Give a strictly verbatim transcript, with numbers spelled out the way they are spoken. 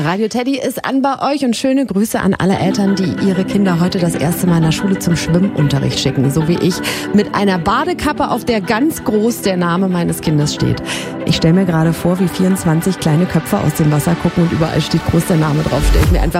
Radio Teddy ist an bei euch und schöne Grüße an alle Eltern, die ihre Kinder heute das erste Mal in der Schule zum Schwimmunterricht schicken, so wie ich, mit einer Badekappe, auf der ganz groß der Name meines Kindes steht. Ich stelle mir gerade vor, wie vierundzwanzig kleine Köpfe aus dem Wasser gucken und überall steht groß der Name drauf. Stell ich mir einfach